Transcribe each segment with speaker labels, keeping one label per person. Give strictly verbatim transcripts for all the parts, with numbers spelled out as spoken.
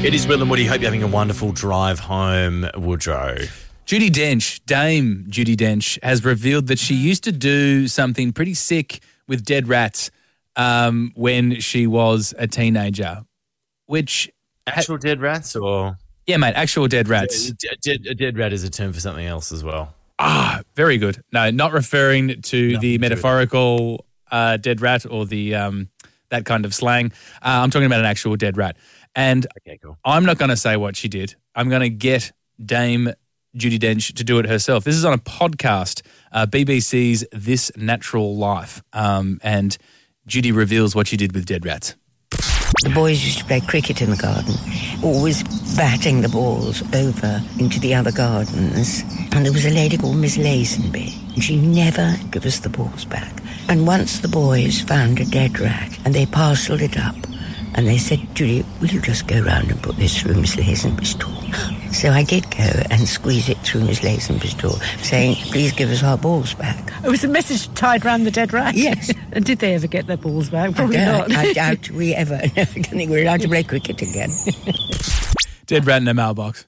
Speaker 1: It is Will and Woody. Hope you're having a wonderful drive home, Woodrow.
Speaker 2: Judi Dench, Dame Judi Dench, has revealed that she used to do something pretty sick with dead rats um, when she was a teenager, which...
Speaker 1: Actual ha- dead rats or...
Speaker 2: Yeah, mate, actual dead rats.
Speaker 1: A dead, a dead rat is a term for something else as well.
Speaker 2: Ah, very good. No, not referring to Nothing the metaphorical uh, dead rat or the um, that kind of slang. Uh, I'm talking about an actual dead rat. And
Speaker 1: okay, cool.
Speaker 2: I'm not going to say what she did. I'm going to get Dame Judi Dench to do it herself. This is on a podcast, uh, B B C's This Natural Life, um, and Judi reveals what she did with dead rats.
Speaker 3: The boys used to play cricket in the garden, always batting the balls over into the other gardens. And there was a lady called Miss Lazenby, and she never gave us the balls back. And once the boys found a dead rat, and they parcelled it up, and they said, Judy, will you just go round and put this through Miss Lazenby's door? So I did go and squeeze it through Miss Lazenby's door, saying, please give us our balls back.
Speaker 4: It was a message tied round the dead rat?
Speaker 3: Yes.
Speaker 4: And did they ever get their balls back? Probably
Speaker 3: I
Speaker 4: not.
Speaker 3: I doubt we ever, I don't think we're allowed to play cricket again.
Speaker 2: Dead rat in a mailbox.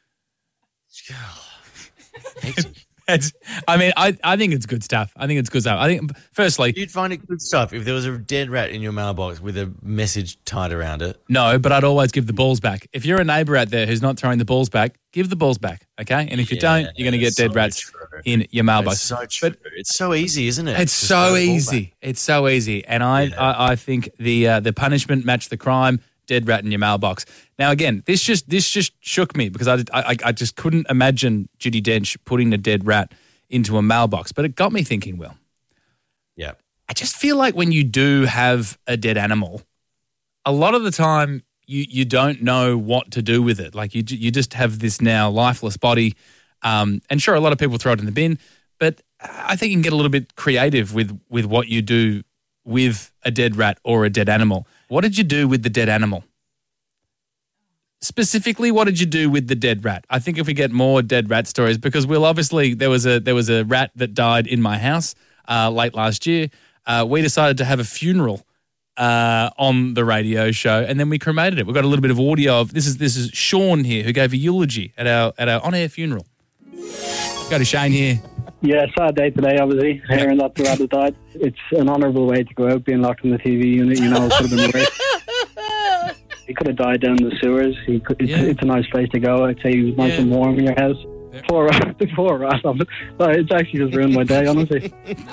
Speaker 2: It's, I mean, I, I think it's good stuff. I think it's good stuff. I think, firstly...
Speaker 1: You'd find it good stuff if there was a dead rat in your mailbox with a message tied around it.
Speaker 2: No, but I'd always give the balls back. If you're a neighbour out there who's not throwing the balls back, give the balls back, okay? And if you yeah, don't, you're going to get dead so rats true. in your mailbox.
Speaker 1: It's so true. But it's so easy, isn't it?
Speaker 2: It's so easy. It's so easy. And I, yeah. I, I think the uh, the punishment matched the crime. Dead rat in your mailbox. Now, again, this just this just shook me because I, I, I just couldn't imagine Judi Dench putting a dead rat into a mailbox. But it got me thinking, Will.
Speaker 1: Yeah.
Speaker 2: I just feel like when you do have a dead animal, a lot of the time you you don't know what to do with it. Like you you just have this now lifeless body. Um, and sure, a lot of people throw it in the bin, but I think you can get a little bit creative with with what you do with a dead rat or a dead animal. What did you do with the dead animal? Specifically, what did you do with the dead rat? I think if we get more dead rat stories, because Will, obviously there was a there was a rat that died in my house uh, late last year. Uh, we decided to have a funeral uh, on the radio show, and then we cremated it. We've got a little bit of audio of this is this is Sean here who gave a eulogy at our at our on air funeral. Go to Shane here.
Speaker 5: Yeah, sad day today, obviously, hearing that the rat had died. It's an honourable way to go out, being locked in the T V unit, you know, it could have been worse. He could have died down in the sewers. He could, it's, yeah. it's a nice place to go. I'd say he was nice yeah. and warm in your house. Yeah. Poor rat, poor rat. It's actually just ruined my day, honestly.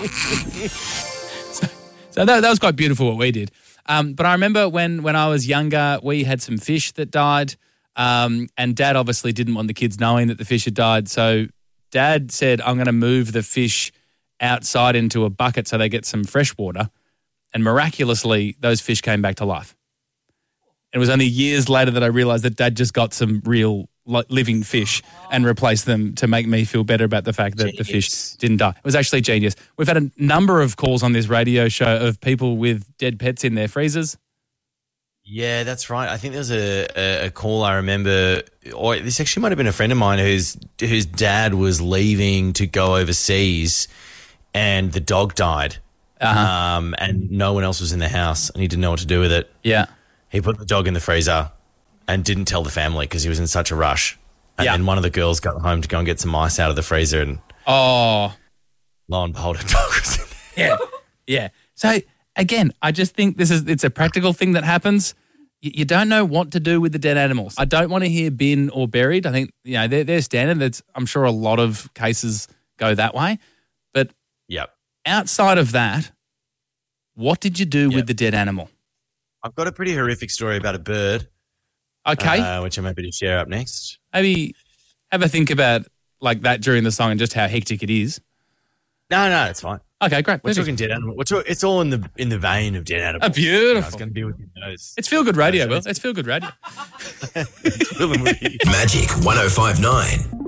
Speaker 2: so so that, that was quite beautiful what we did. Um, but I remember when, when I was younger, we had some fish that died, um, and Dad obviously didn't want the kids knowing that the fish had died, so Dad said, I'm going to move the fish outside into a bucket so they get some fresh water. And miraculously, those fish came back to life. It was only years later that I realised that Dad just got some real living fish and replaced them to make me feel better about the fact that genius. the fish didn't die. It was actually genius. We've had a number of calls on this radio show of people with dead pets in their freezers.
Speaker 1: Yeah, that's right. I think there was a, a, a call I remember, or this actually might have been a friend of mine whose whose dad was leaving to go overseas and the dog died uh-huh. um, and no one else was in the house and he didn't know what to do with it.
Speaker 2: Yeah.
Speaker 1: He put the dog in the freezer and didn't tell the family because he was in such a rush. And
Speaker 2: yeah.
Speaker 1: then one of the girls got home to go and get some ice out of the freezer and
Speaker 2: oh,
Speaker 1: lo and behold, a dog was in there.
Speaker 2: Yeah, yeah. So again, I just think this is it's a practical thing that happens. You, you don't know what to do with the dead animals. I don't want to hear bin or buried. I think you know they're, they're standard. That's I'm sure a lot of cases go that way. But
Speaker 1: yep.
Speaker 2: outside of that, what did you do
Speaker 1: yep.
Speaker 2: with the dead animal?
Speaker 1: I've got a pretty horrific story about a bird.
Speaker 2: Okay.
Speaker 1: Uh, which I'm happy to share up next.
Speaker 2: Maybe have a think about like that during the song and just how hectic it is.
Speaker 1: No, no, it's fine.
Speaker 2: Okay, great.
Speaker 1: We're talking dead animal. We're talk- it's all in the in the vein of dead animals.
Speaker 2: Oh, beautiful.
Speaker 1: You know, it's going to be with your nose.
Speaker 2: It's feel good radio, Will. It's feel good radio.
Speaker 1: It's Will and Woody.
Speaker 6: Magic one oh five nine.